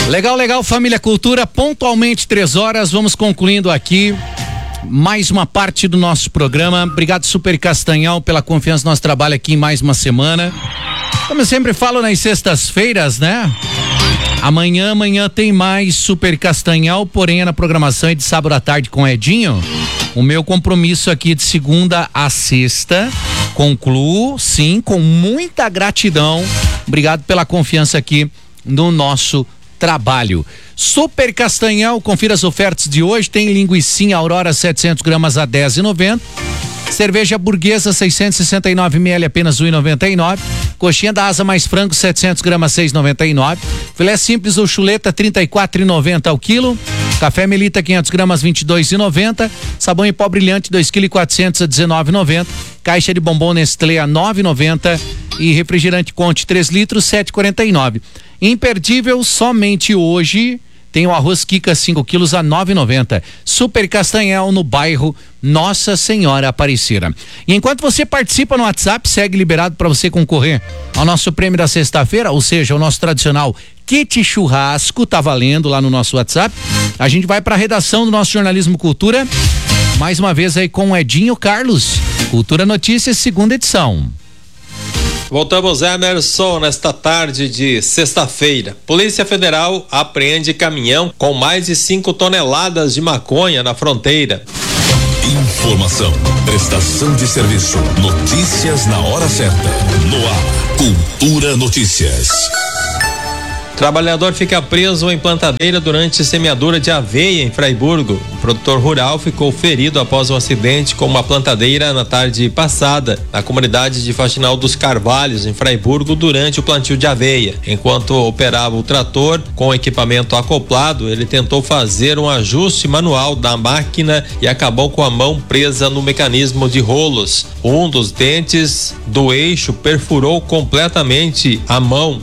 Legal, família Cultura, pontualmente 3h, vamos concluindo aqui mais uma parte do nosso programa. Obrigado, Super Castanhal, pela confiança no nosso trabalho aqui em mais uma semana. Como eu sempre falo nas sextas-feiras, né? Amanhã tem mais Super Castanhal, porém é na programação de sábado à tarde com Edinho. O meu compromisso aqui de segunda a sexta, concluo, sim, com muita gratidão. Obrigado pela confiança aqui no nosso trabalho. Super Castanhal, confira as ofertas de hoje. Tem linguicinha Aurora 700 gramas a R$10,90. Cerveja Burguesa 669 ml apenas R$1,99. Coxinha da Asa Mais Frango 700 gramas R$6,99. Filé simples ou chuleta R$34,90 ao quilo. Café Melita 500 gramas R$22,90. Sabão em pó brilhante 2,4 kg R$19,90. Caixa de bombom Nestlé a R$9,90. E refrigerante Conte 3 litros R$7,49. Imperdível somente hoje. Tem o arroz Kika 5 quilos a R$9,90. Super Castanhal no bairro Nossa Senhora Aparecida. E enquanto você participa no WhatsApp, segue liberado para você concorrer ao nosso prêmio da sexta-feira, ou seja, o nosso tradicional kit churrasco, tá valendo lá no nosso WhatsApp. A gente vai para a redação do nosso Jornalismo Cultura, mais uma vez aí com o Edinho Carlos. Cultura Notícias, segunda edição. Voltamos, Emerson, nesta tarde de sexta-feira. Polícia Federal apreende caminhão com mais de 5 toneladas de maconha na fronteira. Informação, prestação de serviço, notícias na hora certa. No ar, Cultura Notícias. Trabalhador fica preso em plantadeira durante semeadura de aveia em Fraiburgo. O produtor rural ficou ferido após um acidente com uma plantadeira na tarde passada, na comunidade de Faxinal dos Carvalhos, em Fraiburgo, durante o plantio de aveia. Enquanto operava o trator com o equipamento acoplado, ele tentou fazer um ajuste manual da máquina e acabou com a mão presa no mecanismo de rolos. Um dos dentes do eixo perfurou completamente a mão